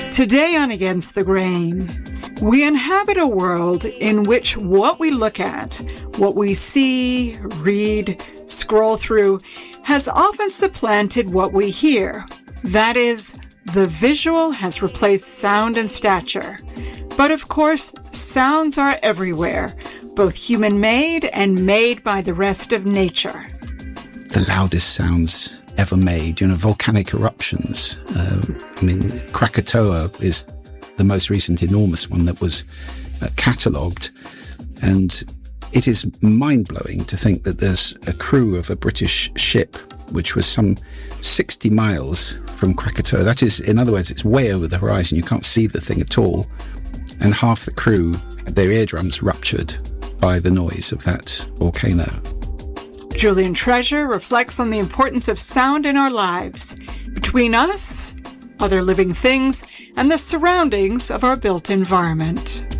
Today on Against the Grain, we inhabit a world in which what we look at, what we see, read, scroll through, has often supplanted what we hear. That is, the visual has replaced sound and stature. But of course, sounds are everywhere, both human-made and made by the rest of nature. The loudest sounds ever made, volcanic eruptions. Krakatoa is the most recent enormous one that was catalogued. And it is mind-blowing to think that there's a crew of a British ship which was some 60 miles from Krakatoa. That is, in other words, it's way over the horizon. You can't see the thing at all. And half the crew, their eardrums ruptured by the noise of that volcano. Julian Treasure reflects on the importance of sound in our lives, between us, other living things, and the surroundings of our built environment.